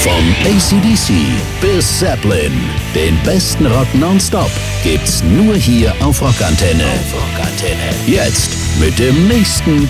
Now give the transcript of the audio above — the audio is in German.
Vom AC/DC bis Zeppelin, den besten Rock nonstop gibt's nur hier auf Rockantenne. Jetzt mit dem nächsten